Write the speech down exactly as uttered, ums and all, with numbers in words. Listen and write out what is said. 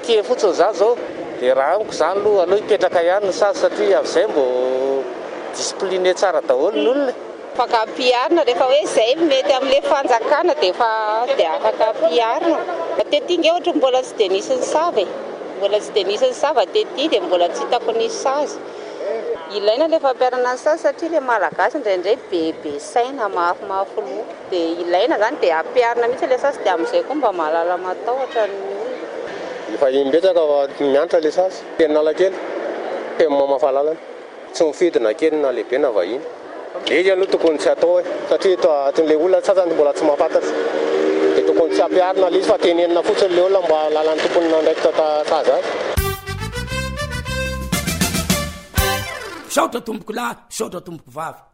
tia fotsiny za zao dia raha amiko zany aloha aloha hipetraka ihany ny sasy satria avizay mbo discipliné tsara daholo ny olona. Afaka ampiharina rehefa hoe izay mety amin'ilay fanjakana dia efa dia afaka ampiharina. Tetỳ nge ohatra mbola tsy dia nisy ny sava e, mbola tsy dia nisy ny sava tetỳ dia mbola tsy hitako nisy sazy. Ilaina ilay fampiharana ny sasy satria ilay malagasy indraindray bebe saina mafimafy loha dia ilaina zany dia ampiharina mihitsy ilay sasy dia amin'izay koa mba mahalala matahotra ny olona. Efa imbetsaka mianatra ilay sasy teny Analakely teny Mamafalalana tsy mifidina kely na lehibe na vahiny. Izy aloha tokony tsy atao e satria atin'ilay olona sasany mbola tsy mahafantatra dia tokony tsy ampiharina ilay izy fa tenenina fotsiny ilay olona mba lalan'ny tompony nandraikitra sazy azy. Saotra tomboko lahy, saotra tomboko vavy.